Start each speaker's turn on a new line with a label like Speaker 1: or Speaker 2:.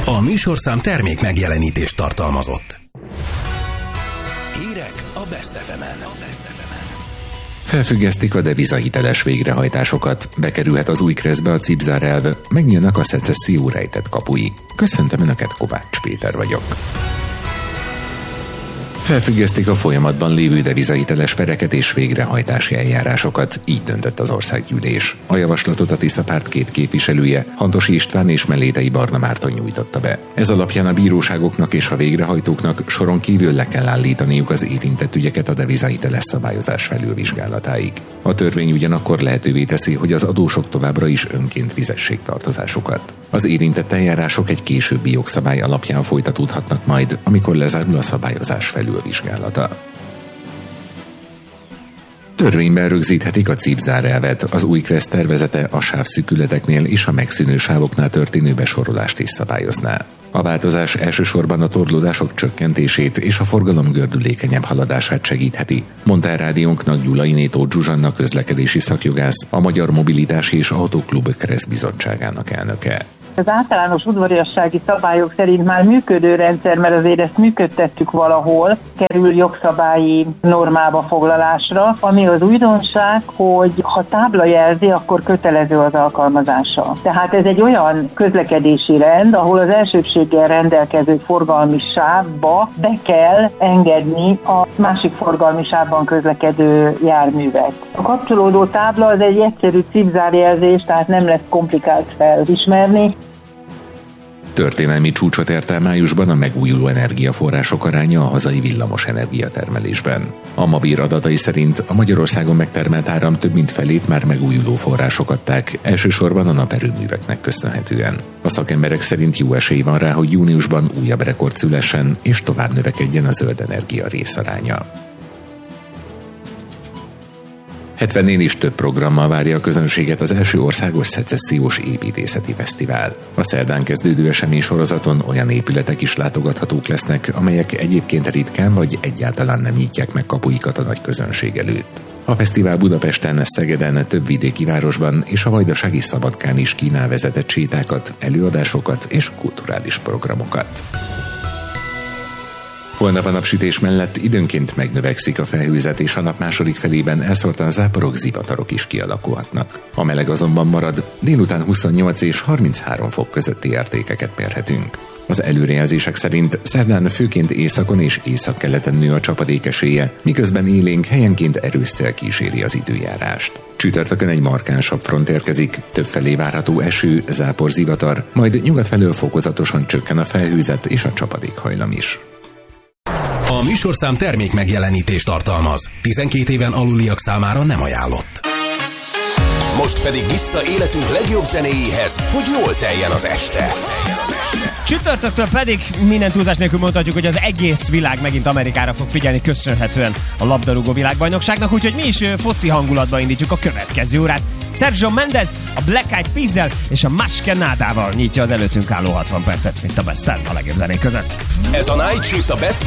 Speaker 1: A műsorszám termék megjelenítést tartalmazott. Hírek a Best FM-en.
Speaker 2: Felfüggesztik a devizahiteles végrehajtásokat, bekerülhet az új kreszbe a cipzárelv, megnyílnak a szecesszió rejtett kapui. Köszöntöm Önöket, Kovács Péter vagyok. Felfüggesztik a folyamatban lévő devizahiteles pereket és végrehajtási eljárásokat, így döntött az országgyűlés. A javaslatot a Tisza párt két képviselője, Hantosi István és Mellétei Barna Márton nyújtotta be. Ez alapján a bíróságoknak és a végrehajtóknak soron kívül le kell állítaniuk az érintett ügyeket a devizahiteles szabályozás felülvizsgálatáig. A törvény ugyanakkor lehetővé teszi, hogy az adósok továbbra is önként fizessék tartozásukat. Az érintett eljárások egy későbbi jogszabály alapján folytatódhatnak majd, amikor lezárul a szabályozás felülvizsgálata. Törvényben rögzíthetik a cipzárelvet, az új kressz tervezete a sávszűkületeknél és a megszűnő sávoknál történő besorolást is szabályozná. A változás elsősorban a torlódások csökkentését és a forgalom gördülékenyebb haladását segítheti, mondta el rádiónknak Gyulai Nétó Zsuzsanna közlekedési szakjogász, a Magyar Mobilitási és Autóklub Kressz bizottságának elnöke.
Speaker 3: Az általános udvariassági szabályok szerint már működő rendszer, mert azért ezt működtettük valahol, kerül jogszabályi normába foglalásra, ami az újdonság, hogy ha tábla jelzi, akkor kötelező az alkalmazása. Tehát ez egy olyan közlekedési rend, ahol az elsőbséggel rendelkező forgalmi sávba be kell engedni a másik forgalmi sávban közlekedő járművet. A kapcsolódó tábla az egy egyszerű cipzárjelzés, tehát nem lesz komplikált felismerni.
Speaker 2: Történelmi csúcsot ért el májusban a megújuló energiaforrások aránya a hazai villamos energiatermelésben. A Mavir adatai szerint a Magyarországon megtermelt áram több mint felét már megújuló források adták, elsősorban a naperőműveknek köszönhetően. A szakemberek szerint jó esély van rá, hogy júniusban újabb rekord szülessen és tovább növekedjen a zöld energia részaránya. 70-nél is több programmal várja a közönséget az első országos szecessziós építészeti fesztivál. A szerdán kezdődő eseménysorozaton olyan épületek is látogathatók lesznek, amelyek egyébként ritkán vagy egyáltalán nem nyitják meg kapuikat a nagy közönség előtt. A fesztivál Budapesten, Szegeden, több vidéki városban és a vajdasági Szabadkán is kínál vezetett sétákat, előadásokat és kulturális programokat. Holnap a napsütés mellett időnként megnövekszik a felhőzet, és a nap második felében elszórtan záporok, zivatarok is kialakulhatnak. A meleg azonban marad, délután 28 és 33 fok közötti értékeket mérhetünk. Az előrejelzések szerint szerdán főként északon és északkeleten nő a csapadék esélye, miközben élénk helyenként erős szél kíséri az időjárást. Csütörtökön egy markánsabb front érkezik, többfelé várható eső, zápor, zivatar, majd nyugat felől fokozatosan csökken a felhőzet és a csapadékhajlam is.
Speaker 1: A műsorszám termék megjelenítést tartalmaz. 12 éven aluliak számára nem ajánlott. Most pedig vissza életünk legjobb zenéjéhez, hogy jól teljen az este.
Speaker 4: Csütörtöktől pedig minden túlzás nélkül mondhatjuk, hogy az egész világ megint Amerikára fog figyelni köszönhetően a labdarúgó világbajnokságnak, úgyhogy mi is foci hangulatba indítjuk a következő órát. Sergio Mendes a Black Eyed Peas-zel és a Maskenádával nyitja az előttünk álló 60 percet, mint a Best a legjobb zenék között.
Speaker 1: Ez a Night Shift a Best